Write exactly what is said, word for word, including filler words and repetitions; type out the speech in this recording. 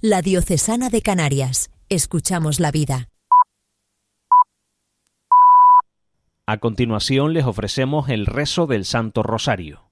La Diocesana de Canarias. Escuchamos la vida. A continuación les ofrecemos el rezo del Santo Rosario.